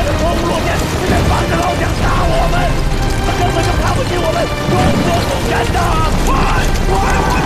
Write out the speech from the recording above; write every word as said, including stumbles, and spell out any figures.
的错误路线，现在反着老想打我们，他根本就看不起我们中国共产党！快快快！